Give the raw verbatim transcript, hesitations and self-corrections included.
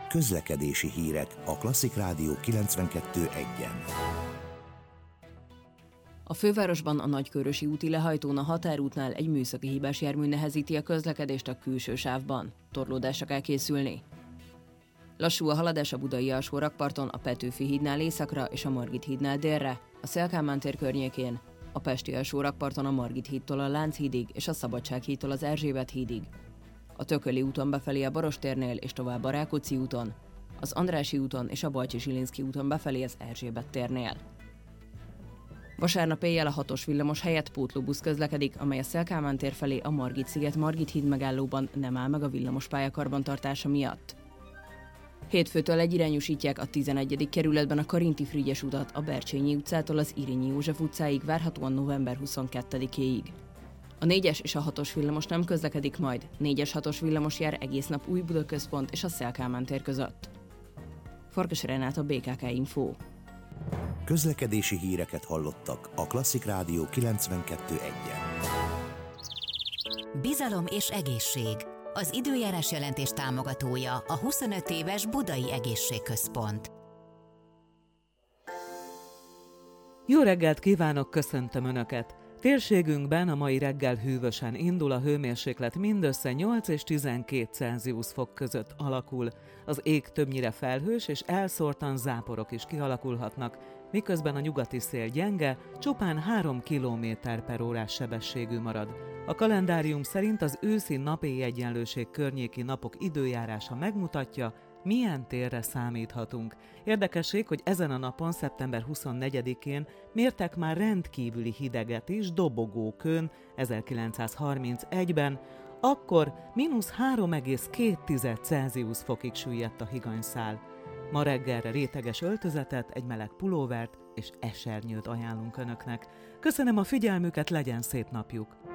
Közlekedési hírek a Klasszik Rádió kilencvenkettő egyen. A fővárosban a Nagykörösi úti lehajtón a határútnál egy műszaki hibás jármű nehezíti a közlekedést a külső sávban. Torlódásra kell készülni. Lassú a haladás a budai alsórakparton, a Petőfi hídnál északra és a Margit hídnál délre, a Széll-Kálmán tér környékén, a pesti alsórakparton a Margit hídtól a Lánchídig és a Szabadság hídtól az Erzsébet hídig, a Tököli úton befelé a Barostérnél és tovább a Rákóczi úton, az Andrássy úton és a Balcsi-Zsilinszky úton befelé az Erzsébet térnél. Vasárnap éjjel a hatos villamos helyett pótlóbusz közlekedik, amely a Széll-Kálmán tér felé a Margit-sziget Margit híd megállóban nem áll meg a villamospálya karbantartása miatt. Hétfőtől egyirányosítják a tizenegyedik kerületben a Karinti Frigyes utat a Bercsényi utcától az Irényi József utcáig, várhatóan november huszonkettedikéig. A négyes és a hatos villamos nem közlekedik majd, négyes-hatos villamos jár egész nap Újbuda központ és a Széll-Kálmán tér között. Farkas Renát, a bé ká ká Info. Közlekedési híreket hallottak a Klasszik Rádió kilencvenkettő egyen. Bizalom és egészség. Az időjárás jelentés támogatója a huszonöt éves Budai Egészségközpont. Jó reggelt kívánok, köszöntöm Önöket! Térségünkben a mai reggel hűvösen indul, a hőmérséklet mindössze nyolc és tizenkét Celsius fok között alakul. Az ég többnyire felhős, és elszórtan záporok is kialakulhatnak, miközben a nyugati szél gyenge, csupán három kilométer per órás sebességű marad. A kalendárium szerint az őszi napéjegyenlőség környéki napok időjárása megmutatja, milyen térre számíthatunk. Érdekesség, hogy ezen a napon, szeptember huszonnegyedikén mértek már rendkívüli hideget is Dobogókőn ezerkilencszázharmincegyben, akkor mínusz három egész két Celsius fokig süllyedt a higanyszál. Ma reggelre réteges öltözetet, egy meleg pulóvert és esernyőt ajánlunk Önöknek. Köszönöm a figyelmüket, legyen szép napjuk!